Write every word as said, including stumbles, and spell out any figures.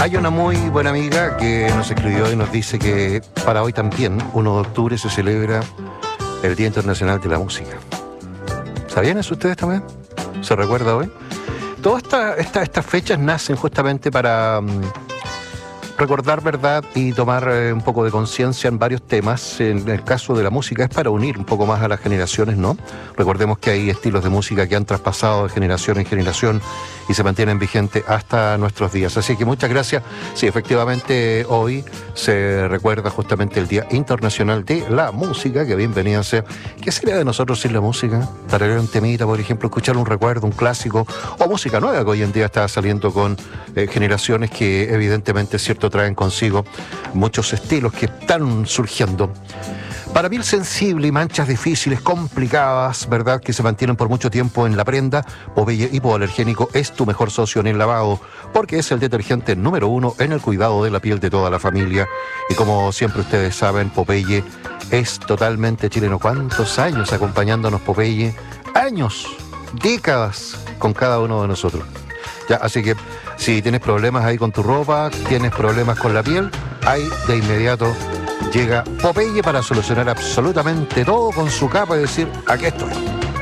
Hay una muy buena amiga que nos escribió y nos dice que para hoy también, uno de octubre, se celebra el Día Internacional de la Música. ¿Sabían eso ustedes también? ¿Se recuerda hoy? Todas esta, esta, estas fechas nacen justamente para um, recordar verdad y tomar eh, un poco de conciencia en varios temas. En el caso de la música es para unir un poco más a las generaciones, ¿no? Recordemos que hay estilos de música que han traspasado de generación en generación y se mantienen vigentes hasta nuestros días. Así que muchas gracias. Sí, efectivamente hoy se recuerda justamente el Día Internacional de la Música, que bienvenida sea. ¿Qué sería de nosotros sin la música? Tararear un temita, por ejemplo, escuchar un recuerdo, un clásico, o música nueva que hoy en día está saliendo con eh, generaciones que evidentemente, es cierto, traen consigo muchos estilos que están surgiendo. Para piel sensible y manchas difíciles, complicadas, ¿verdad?, que se mantienen por mucho tiempo en la prenda, Popeye Hipoalergénico es tu mejor socio en el lavado, porque es el detergente número uno en el cuidado de la piel de toda la familia. Y como siempre ustedes saben, Popeye es totalmente chileno. ¿Cuántos años acompañándonos Popeye? Años, décadas con cada uno de nosotros. Ya, así que si tienes problemas ahí con tu ropa, tienes problemas con la piel, ahí de inmediato llega Popeye para solucionar absolutamente todo con su capa y decir, aquí estoy.